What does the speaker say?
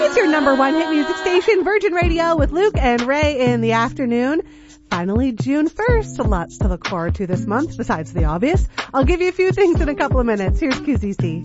It's your number one hit music station, Virgin Radio, with Luke and Ray in the afternoon. Finally, June 1st. Lots to look forward to this month, besides the obvious. I'll give you a few things in a couple of minutes. Here's QCC.